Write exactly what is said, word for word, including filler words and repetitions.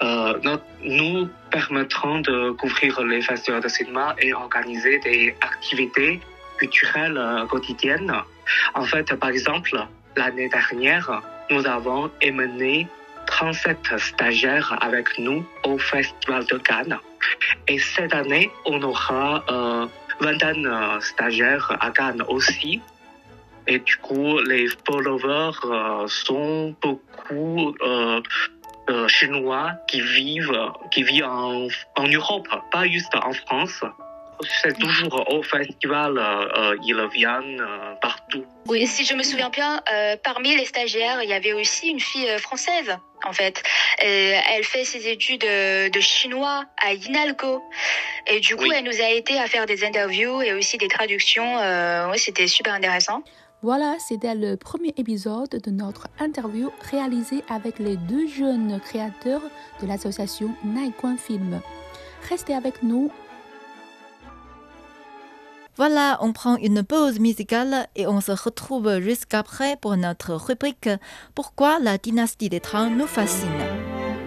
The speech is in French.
euh, notre- nous permettront de couvrir les festivals de cinéma et organiser des activités culturelles euh, quotidiennes. En fait, par exemple, l'année dernière, nous avons emmené trente-sept stagiaires avec nous au Festival de Cannes. Et cette année, on aura euh, vingtaine de stagiaires à Cannes aussi. Et du coup, les followers euh, sont beaucoup euh, euh, Chinois qui vivent, qui vivent en, en Europe, pas juste en France. C'est toujours au festival, euh, ils viennent euh, partout. Oui, si je me souviens bien, euh, parmi les stagiaires, il y avait aussi une fille euh, française, en fait. Euh, elle fait ses études euh, de chinois à Inalco. Et du coup, Oui. elle nous a aidé à faire des interviews et aussi des traductions. Euh, ouais, c'était super intéressant. Voilà, c'était le premier épisode de notre interview réalisée avec les deux jeunes créateurs de l'association Naiguan Film. Restez avec nous. Voilà, on prend une pause musicale et on se retrouve jusqu'après pour notre rubrique Pourquoi la dynastie des Tang nous fascine.